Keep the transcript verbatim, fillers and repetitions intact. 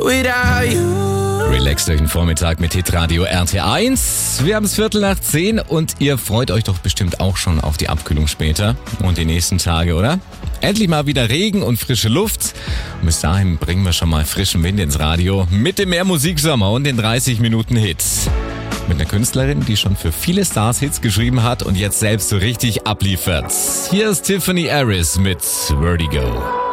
without you. Relax durch den Vormittag mit Hitradio R T eins. Wir haben es Viertel nach zehn und ihr freut euch doch bestimmt auch schon auf die Abkühlung später und die nächsten Tage, oder? Endlich mal wieder Regen und frische Luft. Und bis dahin bringen wir schon mal frischen Wind ins Radio mit dem Mehr Musiksommer und den dreißig Minuten Hits. Mit einer Künstlerin, die schon für viele Stars Hits geschrieben hat und jetzt selbst so richtig abliefert. Hier ist Tiffany Harris mit Vertigo.